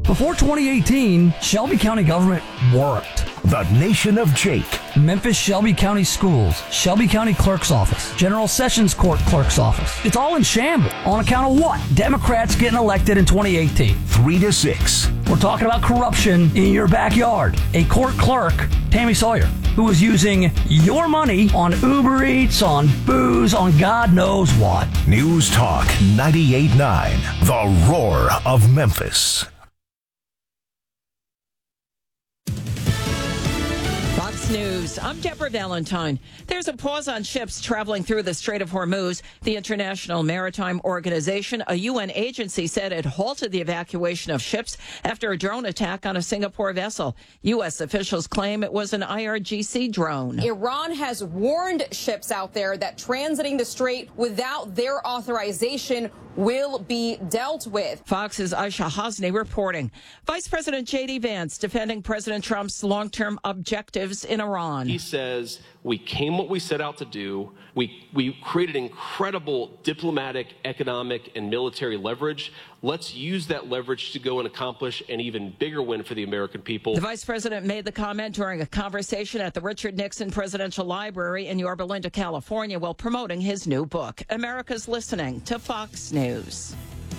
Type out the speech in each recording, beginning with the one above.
Before 2018, Shelby County government worked. The Nation of Jake. Memphis Shelby County Schools, Shelby County Clerk's Office, General Sessions Court Clerk's Office. It's all in shambles. On account of what? Democrats getting elected in 2018. 3 to 6. We're talking about corruption in your backyard. A court clerk, Tammy Sawyer, who was using your money on Uber Eats, on booze, on God knows what. News Talk 98.9. The Roar of Memphis. Fox News. I'm Deborah Valentine. There's a pause on ships traveling through the Strait of Hormuz. The International Maritime Organization, a UN agency, said it halted the evacuation of ships after a drone attack on a Singapore vessel. U.S. officials claim it was an IRGC drone. Iran has warned ships out there that transiting the strait without their authorization will be dealt with. Fox's Aisha Hasni reporting. Vice President J.D. Vance defending President Trump's long-term objectives in Iran. He says, we came what we set out to do. We created incredible diplomatic, economic, and military leverage. Let's use that leverage to go and accomplish an even bigger win for the American people. The vice president made the comment during a conversation at the Richard Nixon Presidential Library in Yorba Linda, California, while promoting his new book. America's listening to Fox News.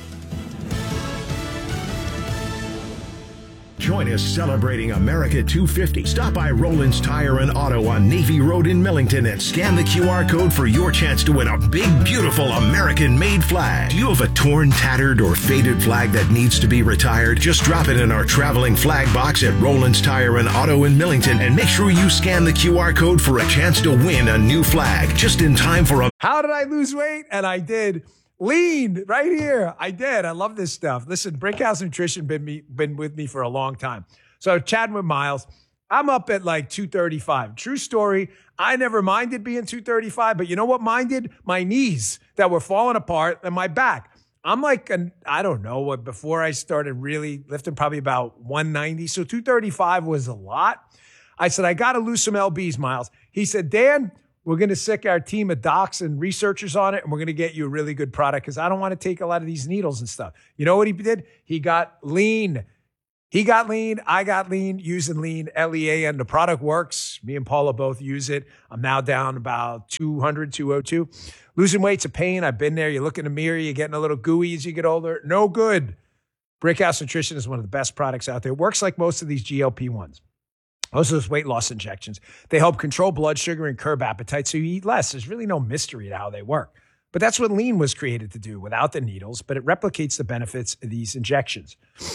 Join us celebrating America 250. Stop by Roland's Tire and Auto on Navy Road in Millington and scan the QR code for your chance to win a big, beautiful American-made flag. Do you have a torn, tattered, or faded flag that needs to be retired? Just drop it in our traveling flag box at Roland's Tire and Auto in Millington and make sure you scan the QR code for a chance to win a new flag. Just in time for a... How did I lose weight? And I did. Lean right here. I did. I love this stuff. Listen, Brickhouse Nutrition been with me for a long time. So chatting with Miles, I'm up at like 235. True story. I never minded being 235, but you know what minded? My knees that were falling apart and my back. I'm like, I don't know what, before I started really lifting, probably about 190. So 235 was a lot. I said, I got to lose some LBs, Miles. He said, Dan, we're going to sick our team of docs and researchers on it, and we're going to get you a really good product because I don't want to take a lot of these needles and stuff. You know what he did? He got lean. He got lean. I got lean using lean, LEAN. The product works. Me and Paula both use it. I'm now down about 200, 202. Losing weight's a pain. I've been there. You look in the mirror. You're getting a little gooey as you get older. No good. Brickhouse Nutrition is one of the best products out there. It works like most of these GLP-1s. Most of those weight loss injections, they help control blood sugar and curb appetite so you eat less. There's really no mystery to how they work. But that's what lean was created to do without the needles, but it replicates the benefits of these injections.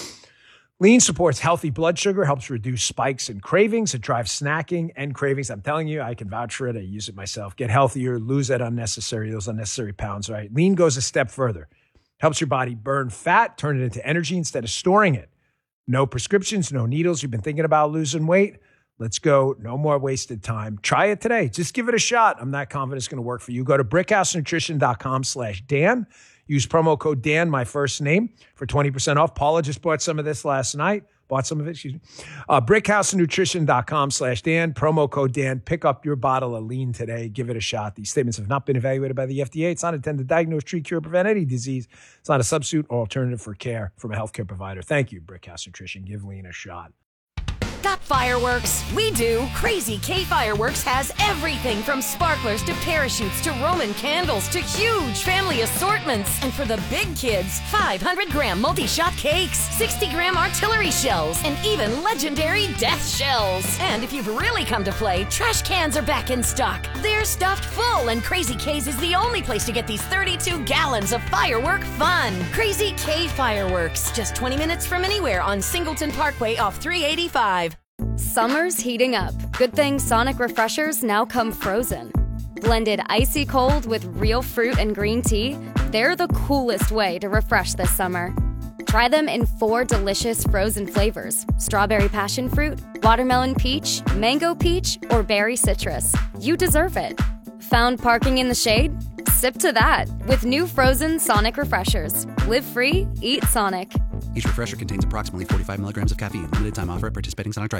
Lean supports healthy blood sugar, helps reduce spikes and cravings. It drives snacking and cravings. I'm telling you, I can vouch for it. I use it myself. Get healthier, lose those unnecessary pounds, right? Lean goes a step further. Helps your body burn fat, turn it into energy instead of storing it. No prescriptions, no needles. You've been thinking about losing weight? Let's go. No more wasted time. Try it today. Just give it a shot. I'm not confident it's going to work for you. Go to brickhousenutrition.com/Dan. Use promo code Dan, my first name, for 20% off. Paula just bought some of this last night. Brickhousenutrition.com/Dan. Promo code Dan. Pick up your bottle of lean today. Give it a shot. These statements have not been evaluated by the FDA. It's not intended to diagnose, treat, cure, prevent any disease. It's not a substitute or alternative for care from a healthcare provider. Thank you, Brickhouse Nutrition. Give lean a shot. Got fireworks? We do. Crazy K Fireworks has everything from sparklers to parachutes to Roman candles to huge family assortments. And for the big kids, 500-gram multi-shot cakes, 60-gram artillery shells, and even legendary death shells. And if you've really come to play, trash cans are back in stock. They're stuffed full, and Crazy K's is the only place to get these 32 gallons of firework fun. Crazy K Fireworks, just 20 minutes from anywhere on Singleton Parkway off 385. Summer's heating up. Good thing Sonic Refreshers now come frozen. Blended icy cold with real fruit and green tea, they're the coolest way to refresh this summer. Try them in 4 delicious frozen flavors: strawberry passion fruit, watermelon peach, mango peach, or berry citrus. You deserve it. Found parking in the shade? Sip to that with new frozen Sonic Refreshers. Live free, eat Sonic. Each refresher contains approximately 45 milligrams of caffeine. Limited time offer at participating Sonic drive-ins.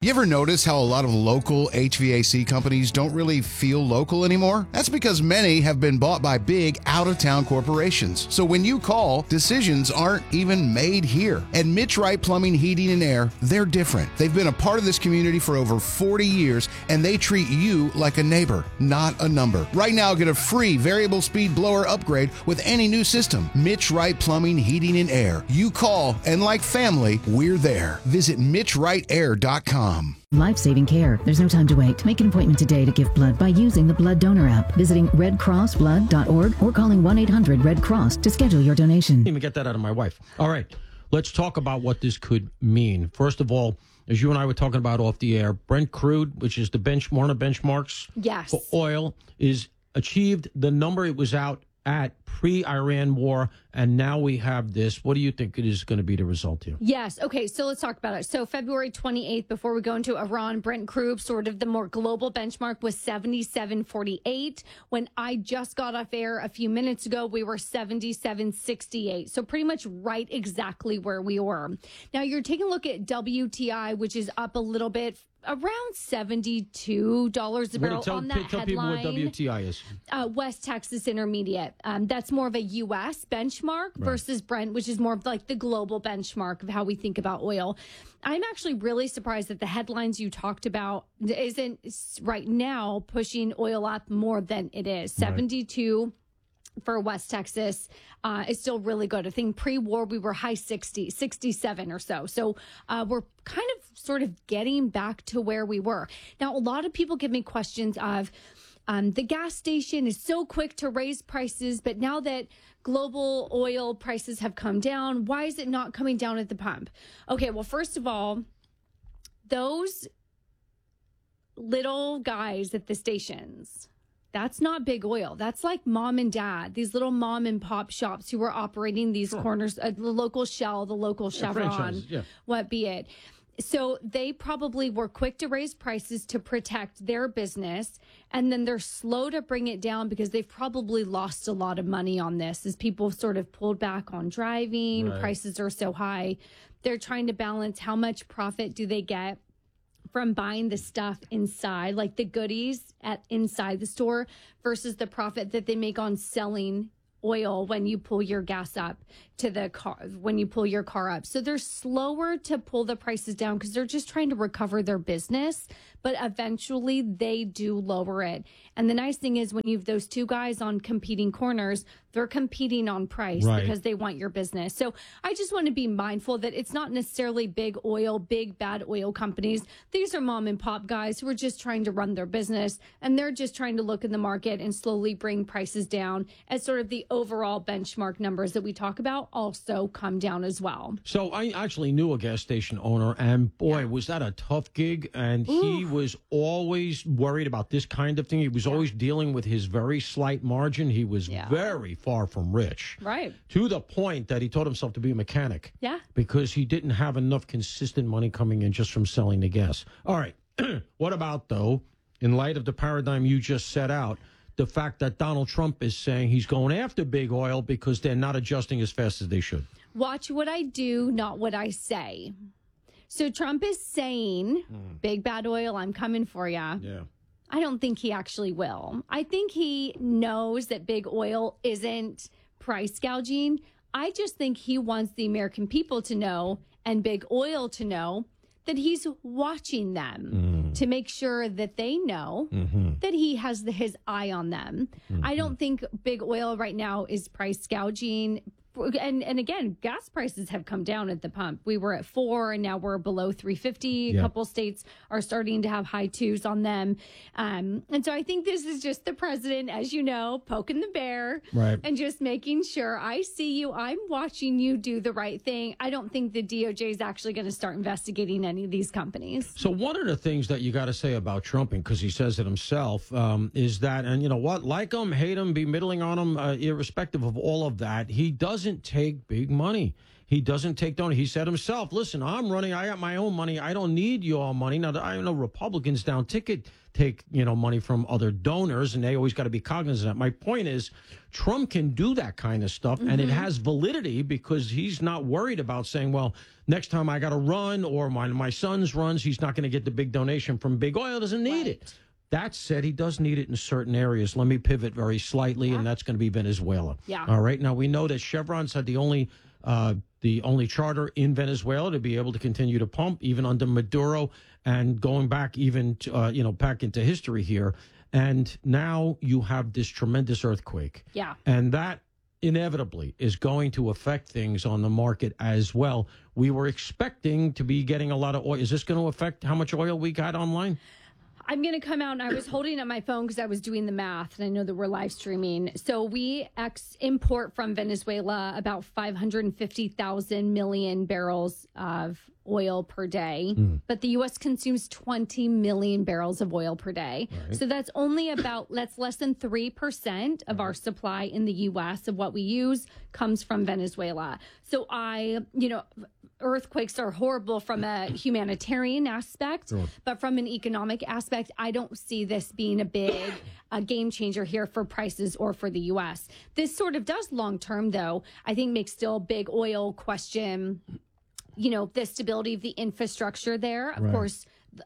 You ever notice how a lot of local HVAC companies don't really feel local anymore? That's because many have been bought by big out-of-town corporations. So when you call, decisions aren't even made here. At Mitch Wright Plumbing, Heating, and Air, they're different. They've been a part of this community for over 40 years, and they treat you like a neighbor, not a number. Right now, get a free variable speed blower upgrade with any new system. Mitch Wright Plumbing, Heating, and Air. You call, and like family, we're there. Visit MitchWrightAir.com. Life-saving care. There's no time to wait. Make an appointment today to give blood by using the Blood Donor app, visiting redcrossblood.org or calling 1-800-RED-CROSS to schedule your donation. Let me get that out of my wife. All right, let's talk about what this could mean. First of all, as you and I were talking about off the air, Brent crude, which is the one of the benchmarks for oil, is achieved the number it was out at pre-Iran war, and now we have this. What do you think it is going to be the result here? Yes. Okay, so let's talk about it. So February 28th, before we go into Iran, Brent crude, sort of the more global benchmark, was 77.48. When I just got off air a few minutes ago, we were 77.68. So pretty much right exactly where we were. Now you're taking a look at WTI, which is up a little bit, around $72 a barrel on that tell headline. People what WTI is. West Texas Intermediate. That's more of a U.S. benchmark versus Brent, which is more of like the global benchmark of how we think about oil. I'm actually really surprised that the headlines you talked about isn't right now pushing oil up more than it is. 72 for West Texas is still really good. I think pre-war we were high 60, 67 or so. So we're kind of sort of getting back to where we were. Now, a lot of people give me questions of the gas station is so quick to raise prices, but now that global oil prices have come down, why is it not coming down at the pump? Okay, well, first of all, those little guys at the stations, that's not big oil. That's like mom and dad, these little mom and pop shops who are operating these corners, the local Shell, the local Chevron, what be it. So they probably were quick to raise prices to protect their business, and then they're slow to bring it down because they've probably lost a lot of money on this as people sort of pulled back on driving. Prices are so high. They're trying to balance how much profit do they get from buying the stuff inside, like the goodies inside the store, versus the profit that they make on selling oil when you pull your gas up to the car, when you pull your car up. So they're slower to pull the prices down because they're just trying to recover their business, but eventually they do lower it. And the nice thing is when you have those two guys on competing corners, they're competing on price because they want your business. So I just want to be mindful that it's not necessarily big oil, big bad oil companies. These are mom and pop guys who are just trying to run their business, and they're just trying to look in the market and slowly bring prices down as sort of the overall benchmark numbers that we talk about also come down as well. So I actually knew a gas station owner, and boy, was that a tough gig. And he was always worried about this kind of thing. He was always dealing with his very slight margin. He was very far from rich. Right. To the point that he taught himself to be a mechanic. Yeah. Because he didn't have enough consistent money coming in just from selling the gas. All right. What about, though, in light of the paradigm you just set out, the fact that Donald Trump is saying he's going after big oil because they're not adjusting as fast as they should? Watch what I do, not what I say. So Trump is saying, big bad oil, I'm coming for you. Yeah. I don't think he actually will. I think he knows that big oil isn't price gouging. I just think he wants the American people to know and big oil to know that he's watching them to make sure that they know that he has his eye on them. I don't think big oil right now is price gouging. And again, gas prices have come down at the pump. We were at $4 and now we're below $3.50. A couple states are starting to have high twos on them. And so I think this is just the president, as you know, poking the bear and just making sure I see you. I'm watching you do the right thing. I don't think the DOJ is actually going to start investigating any of these companies. So one of the things that you got to say about Trump, because he says it himself, is that, and you know what, like him, hate him, be middling on him, irrespective of all of that, he doesn't take big money. He doesn't take donations. He said himself, listen, I got my own money. I don't need your money. Now, I know Republicans down ticket take, money from other donors, and they always got to be cognizant of that. My point is, Trump can do that kind of stuff, and it has validity because he's not worried about saying, well, next time I got to run or my son's runs, he's not going to get the big donation from big oil. Doesn't need it. That said, he does need it in certain areas. Let me pivot very slightly, and that's going to be Venezuela. Yeah. All right. Now, we know that Chevron's had the only charter in Venezuela to be able to continue to pump, even under Maduro, and going back even to, back into history here. And now you have this tremendous earthquake. Yeah. And that inevitably is going to affect things on the market as well. We were expecting to be getting a lot of oil. Is this going to affect how much oil we got online? I'm going to come out, and I was holding up my phone because I was doing the math, and I know that we're live streaming. So we import from Venezuela about 550,000 million barrels of oil per day, but the U.S. consumes 20 million barrels of oil per day. Right. So that's less than 3% of our supply in the U.S. of what we use comes from Venezuela. So earthquakes are horrible from a humanitarian aspect, but from an economic aspect, I don't see this being a game changer here for prices or for the U.S. This sort of does long term, though, I think makes still big oil question, the stability of the infrastructure there. Of course,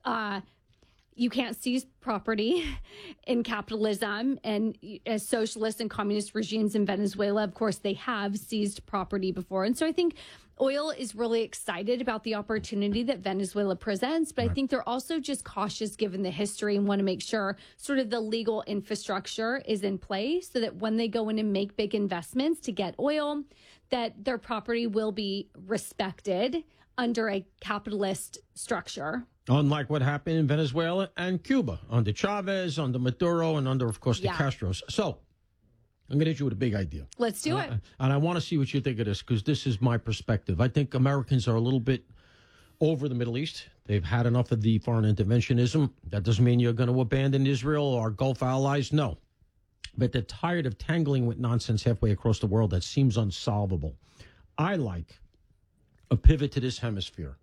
you can't seize property in capitalism, and as socialist and communist regimes in Venezuela, of course, they have seized property before. And so I think oil is really excited about the opportunity that Venezuela presents, but I think they're also just cautious given the history and want to make sure sort of the legal infrastructure is in place so that when they go in and make big investments to get oil, that their property will be respected under a capitalist structure. Unlike what happened in Venezuela and Cuba, under Chavez, under Maduro, and under, of course, the Castros. So I'm going to hit you with a big idea. Let's do it. And I want to see what you think of this, because this is my perspective. I think Americans are a little bit over the Middle East. They've had enough of the foreign interventionism. That doesn't mean you're going to abandon Israel or our Gulf allies. No. But they're tired of tangling with nonsense halfway across the world that seems unsolvable. I like a pivot to this hemisphere.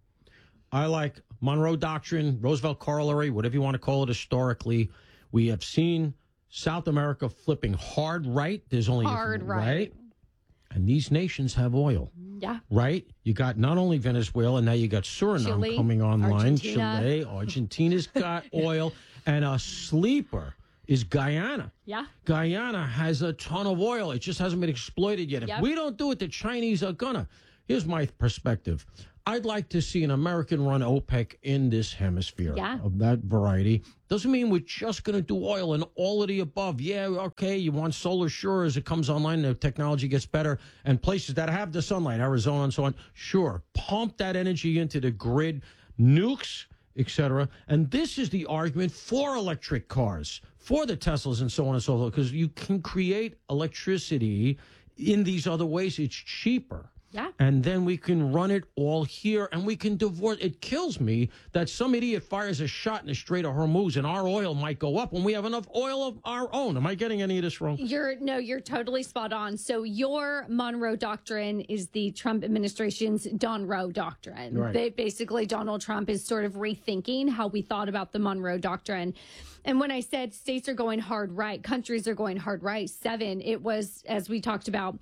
I like Monroe Doctrine, Roosevelt Corollary, whatever you want to call it historically. We have seen South America flipping hard right. There's only hard right. And these nations have oil. Yeah. Right? You got not only Venezuela, now you got Suriname Chile, coming online. Argentina. Chile, Argentina's got oil. And a sleeper is Guyana. Yeah. Guyana has a ton of oil. It just hasn't been exploited yet. If we don't do it, the Chinese are gonna. Here's my perspective. I'd like to see an American-run OPEC in this hemisphere of that variety. Doesn't mean we're just going to do oil and all of the above. Yeah, okay, you want solar, sure, as it comes online, the technology gets better, and places that have the sunlight, Arizona and so on, sure, pump that energy into the grid, nukes, etc. And this is the argument for electric cars, for the Teslas and so on and so forth, because you can create electricity in these other ways. It's cheaper. Yeah. And then we can run it all here, and we can divorce. It kills me that some idiot fires a shot in the Strait of Hormuz and our oil might go up when we have enough oil of our own. Am I getting any of this wrong? You're totally spot on. So your Monroe Doctrine is the Trump administration's Donroe Doctrine. Right. Basically, Donald Trump is sort of rethinking how we thought about the Monroe Doctrine. And when I said states are going hard right, countries are going hard right, 7, it was, as we talked about,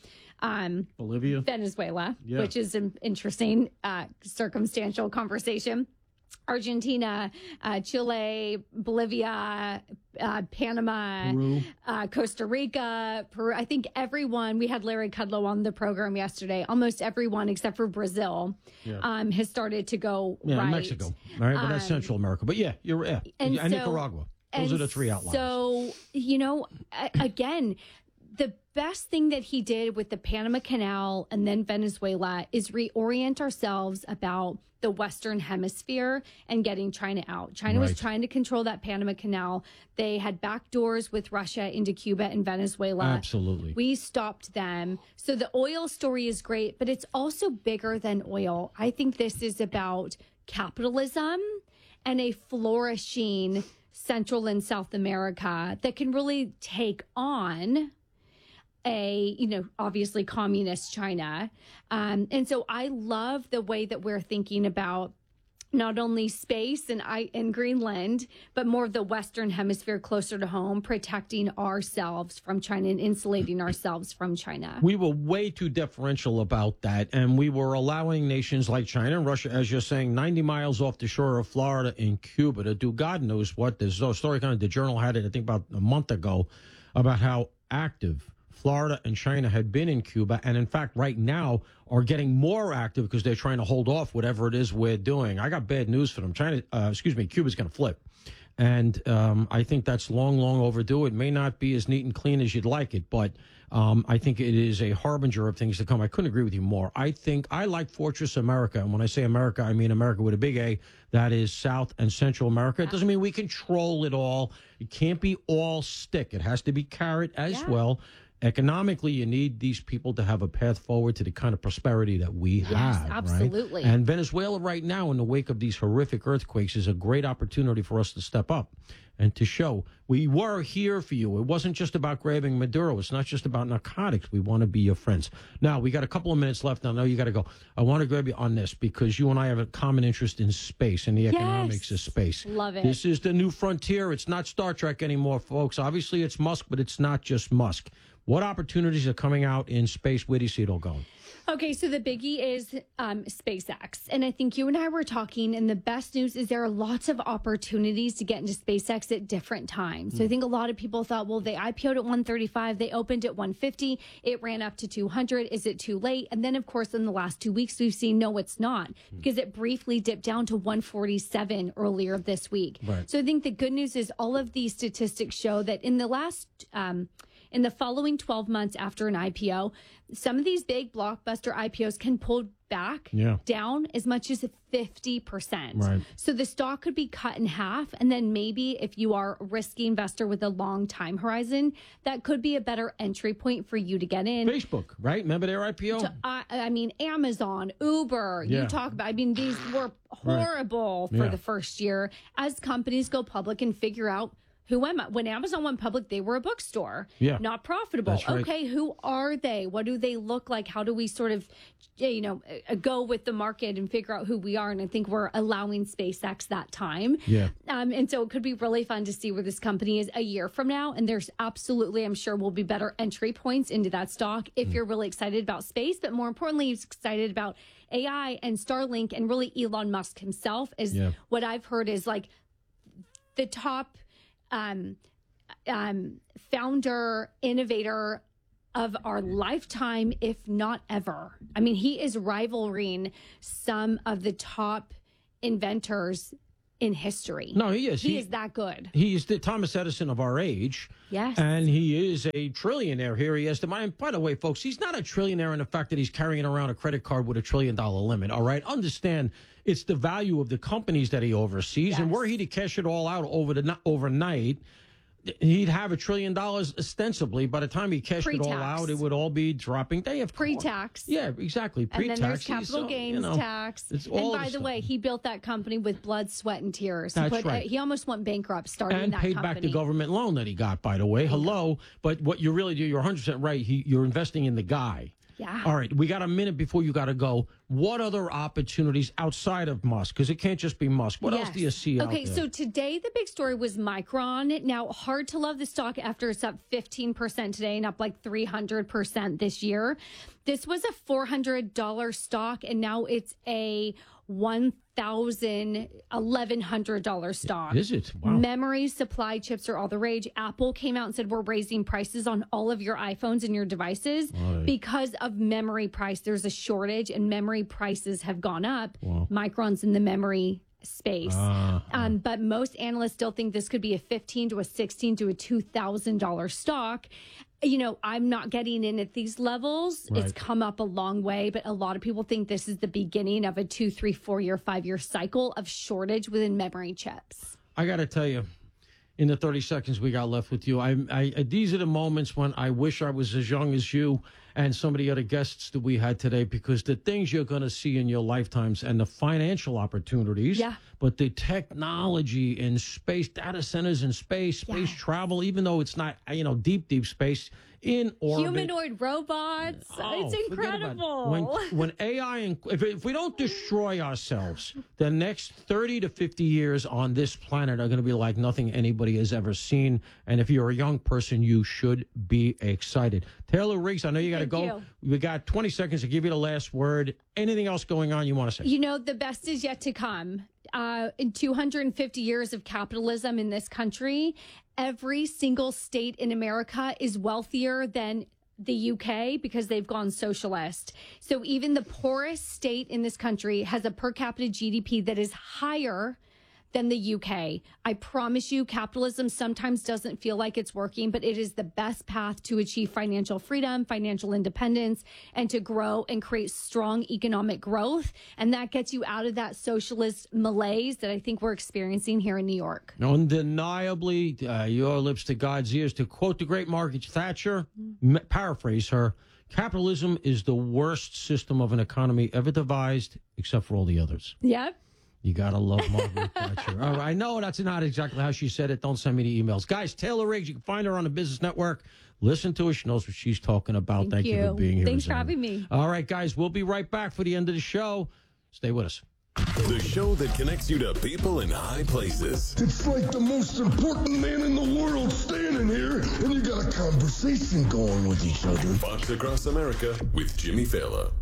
Bolivia, Venezuela, which is an interesting circumstantial conversation. Argentina, Chile, Bolivia, Panama, Peru. Costa Rica, Peru. I think everyone, we had Larry Kudlow on the program yesterday, almost everyone except for Brazil has started to go right. Mexico. All right, but that's Central America. But you're and Nicaragua. Those are the 3 outliers. So, again, the best thing that he did with the Panama Canal and then Venezuela is reorient ourselves about the Western Hemisphere and getting China out. China was trying to control that Panama Canal. They had backdoors with Russia into Cuba and Venezuela. Absolutely. We stopped them. So the oil story is great, but it's also bigger than oil. I think this is about capitalism and a flourishing Central and South America that can really take on obviously communist China. And so I love the way that we're thinking about not only space and Greenland, but more of the Western Hemisphere closer to home, protecting ourselves from China and insulating ourselves from China. We were way too deferential about that, and we were allowing nations like China and Russia, as you're saying, 90 miles off the shore of Florida and Cuba to do God knows what. There's a story the Journal had it, I think, about a month ago, about how active Florida and China had been in Cuba, and in fact, right now are getting more active because they're trying to hold off whatever it is we're doing. I got bad news for them. Cuba's going to flip. And I think that's long, long overdue. It may not be as neat and clean as you'd like it, but I think it is a harbinger of things to come. I couldn't agree with you more. I think I like Fortress America. And when I say America, I mean America with a big A. That is South and Central America. It doesn't mean we control it all. It can't be all stick. It has to be carrot as well. Economically, you need these people to have a path forward to the kind of prosperity that we have. Absolutely. Right? And Venezuela right now, in the wake of these horrific earthquakes, is a great opportunity for us to step up and to show we were here for you. It wasn't just about grabbing Maduro. It's not just about narcotics. We want to be your friends. Now, we got a couple of minutes left. I know you got to go. I want to grab you on this because you and I have a common interest in space and the economics of space. Love it. This is the new frontier. It's not Star Trek anymore, folks. Obviously, it's Musk, but it's not just Musk. What opportunities are coming out in space? Where do you see it all going? Okay, so the biggie is SpaceX. And I think you and I were talking, and the best news is there are lots of opportunities to get into SpaceX at different times. So I think a lot of people thought, well, they IPO'd at 135, they opened at 150, it ran up to 200. Is it too late? And then, of course, in the last 2 weeks, we've seen, no, it's not, because it briefly dipped down to 147 earlier this week. Right. So I think the good news is all of these statistics show that in the last... in the following 12 months after an IPO, some of these big blockbuster IPOs can pull back down as much as 50%. Right. So the stock could be cut in half. And then maybe if you are a risky investor with a long time horizon, that could be a better entry point for you to get in. Facebook, right? Remember their IPO? So, I mean, Amazon, Uber, you talk about, these were horrible for the first year as companies go public and figure out, who am I? When Amazon went public, they were a bookstore, not profitable. That's right. Okay, who are they? What do they look like? How do we sort of, go with the market and figure out who we are? And I think we're allowing SpaceX that time. Yeah. And so it could be really fun to see where this company is a year from now. And there's absolutely, I'm sure, will be better entry points into that stock if you're really excited about space, but more importantly, you're excited about AI and Starlink, and really Elon Musk himself is what I've heard is like the top founder, innovator of our lifetime, if not ever. I mean, he is rivaling some of the top inventors in history. No, he is. He is that good. He is the Thomas Edison of our age. Yes. And he is a trillionaire. Here he is. By the way, folks, he's not a trillionaire in the fact that he's carrying around a credit card with $1 trillion limit. All right. Understand, it's the value of the companies that he oversees. And were he to cash it all out overnight, he'd have $1 trillion ostensibly. By the time he cashed it all out, it would all be dropping. They have pre-tax. Yeah, exactly. Pre-tax. And then there's capital gains tax. And by the way, he built that company with blood, sweat, and tears. That's right. He almost went bankrupt starting and that company. And paid back the government loan that he got, by the way. Hello. But what you really do, you're 100% right. You're investing in the guy. Yeah. All right. We got a minute before you got to go. What other opportunities outside of Musk? Because it can't just be Musk. What else do you see out there? Okay, so today the big story was Micron. Now, hard to love the stock after it's up 15% today and up like 300% this year. This was a $400 stock, and now it's a $1,100 stock. Is it? Wow. Memory supply chips are all the rage. Apple came out and said, we're raising prices on all of your iPhones and your devices because of memory price. There's a shortage and memory prices have gone up. Wow. Micron's in the memory space. But most analysts still think this could be a $15,000 to a $16,000 to a $2,000 stock. I'm not getting in at these levels. Right. It's come up a long way, but a lot of people think this is the beginning of a 2, 3, 4 year, 5 year cycle of shortage within memory chips. I got to tell you, in the 30 seconds we got left with you, these are the moments when I wish I was as young as you and some of the other guests that we had today, because the things you're going to see in your lifetimes and the financial opportunities, but the technology in space, data centers in space travel, even though it's not, deep space, in orbit. Humanoid robots. It's incredible. When AI, if we don't destroy ourselves, the next 30 to 50 years on this planet are going to be like nothing anybody has ever seen. And if you're a young person, you should be excited. Taylor Riggs, I know you got to go. We got 20 seconds to give you the last word. Anything else going on you want to say? You know, the best is yet to come. In 250 years of capitalism in this country, every single state in America is wealthier than the UK because they've gone socialist. So even the poorest state in this country has a per capita GDP that is higher than the UK. I promise you, capitalism sometimes doesn't feel like it's working, but it is the best path to achieve financial freedom, financial independence, and to grow and create strong economic growth. And that gets you out of that socialist malaise that I think we're experiencing here in New York. Undeniably, your lips to God's ears. To quote the great Margaret Thatcher, paraphrase her, capitalism is the worst system of an economy ever devised, except for all the others. Yep. You got to love Margaret Thatcher. All right, I know that's not exactly how she said it. Don't send me the emails. Guys, Taylor Riggs, you can find her on the Business Network. Listen to her. She knows what she's talking about. Thank you for being here. Thanks for having me. All right, guys, we'll be right back for the end of the show. Stay with us. The show that connects you to people in high places. It's like the most important man in the world standing here, and you got a conversation going with each other. Fox Across America with Jimmy Fallon.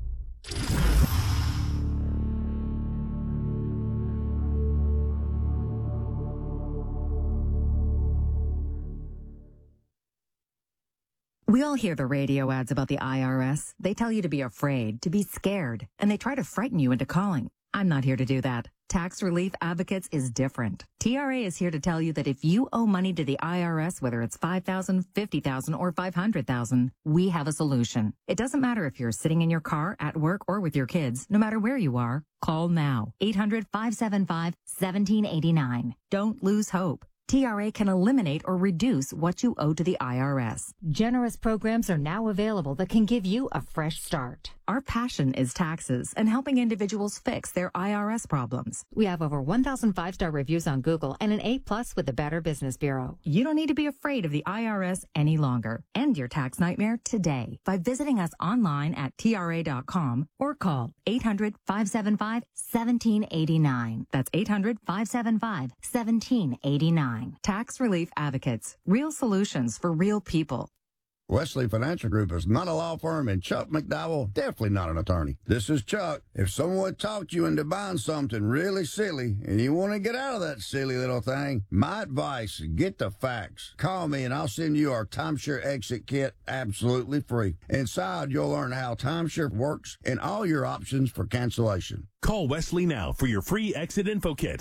We all hear the radio ads about the IRS. They tell you to be afraid, to be scared, and they try to frighten you into calling. I'm not here to do that. Tax Relief Advocates is different. TRA is here to tell you that if you owe money to the IRS, whether it's $5,000, $50,000, or $500,000, we have a solution. It doesn't matter if you're sitting in your car, at work, or with your kids. No matter where you are, call now. 800-575-1789. Don't lose hope. TRA can eliminate or reduce what you owe to the IRS. Generous programs are now available that can give you a fresh start. Our passion is taxes and helping individuals fix their IRS problems. We have over 1,000 5-star reviews on Google and an A+ with the Better Business Bureau. You don't need to be afraid of the IRS any longer. End your tax nightmare today by visiting us online at TRA.com or call 800-575-1789. That's 800-575-1789. Tax Relief Advocates. Real solutions for real people. Wesley Financial Group is not a law firm, and Chuck McDowell definitely not an attorney. This is Chuck. If someone talked you into buying something really silly and you want to get out of that silly little thing, my advice, get the facts. Call me and I'll send you our timeshare exit kit absolutely free. Inside, you'll learn how timeshare works and all your options for cancellation. Call Wesley now for your free exit info kit.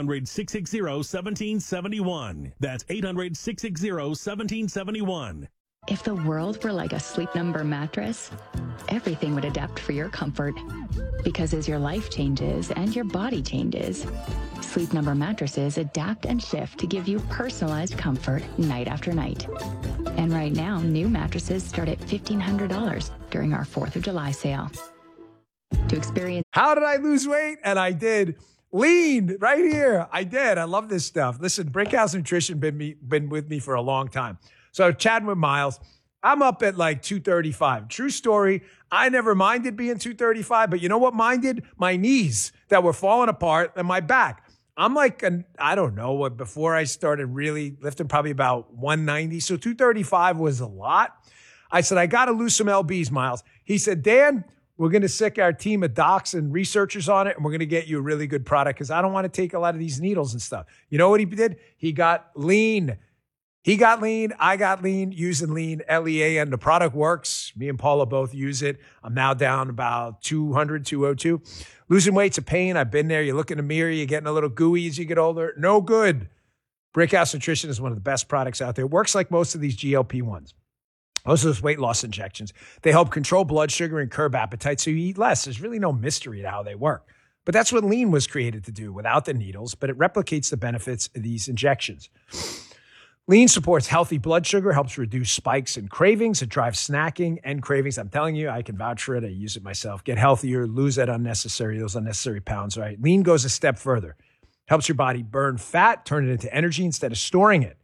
800-660-1771. That's 800-660-1771. If the world were like a Sleep Number mattress, everything would adapt for your comfort. Because as your life changes and your body changes, Sleep Number mattresses adapt and shift to give you personalized comfort night after night. And right now, new mattresses start at $1,500 during our 4th of July sale. To experience... How did I lose weight? And I did. Lean right here. I did. I love this stuff. Listen, Brickhouse Nutrition been with me for a long time. So chatting with Miles, I'm up at like 235. True story. I never minded being 235, but you know what minded? My knees that were falling apart and my back. I'm like, I don't know, before I started really lifting, probably about 190. So 235 was a lot. I said, I got to lose some LBs, Miles. He said, Dan, we're going to sick our team of docs and researchers on it, and we're going to get you a really good product because I don't want to take a lot of these needles and stuff. You know what he did? He got lean. He got lean. I got lean using lean, LEAN. The product works. Me and Paula both use it. I'm now down about 200, 202. Losing weight's a pain. I've been there. You look in the mirror. You're getting a little gooey as you get older. No good. Brickhouse Nutrition is one of the best products out there. It works like most of these GLP-1s. Most of those weight loss injections. They help control blood sugar and curb appetite so you eat less. There's really no mystery to how they work. But that's what lean was created to do without the needles, but it replicates the benefits of these injections. Lean supports healthy blood sugar, helps reduce spikes and cravings. It drives snacking and cravings. I'm telling you, I can vouch for it. I use it myself. Get healthier, lose those unnecessary pounds, right? Lean goes a step further. Helps your body burn fat, turn it into energy instead of storing it.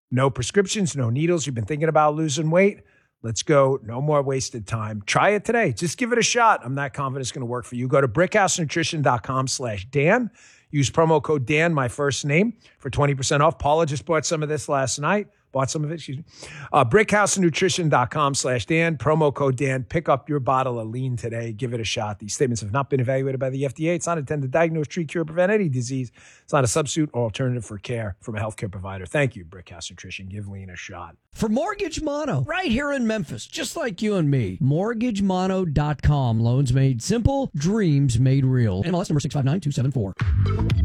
No prescriptions, no needles. You've been thinking about losing weight? Let's go. No more wasted time. Try it today. Just give it a shot. I'm not confident it's going to work for you. Go to brickhousenutrition.com/Dan. Use promo code Dan, my first name, for 20% off. Paula just bought some of this last night. Bought some of it, excuse me. brickhousenutrition.com/Dan. Promo code Dan. Pick up your bottle of lean today. Give it a shot. These statements have not been evaluated by the FDA. It's not intended to diagnose, treat, cure, or prevent any disease. It's not a substitute or alternative for care from a healthcare provider. Thank you, Brickhouse Nutrition. Give lean a shot. For Mortgage Mono, right here in Memphis, just like you and me. MortgageMono.com. Loans made simple, dreams made real. MLS number 659274.